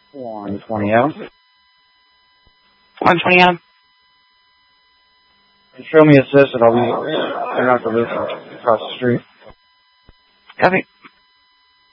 120 Adam. 120 Adam. Show me assist and I'll be right after this across the street. Copy.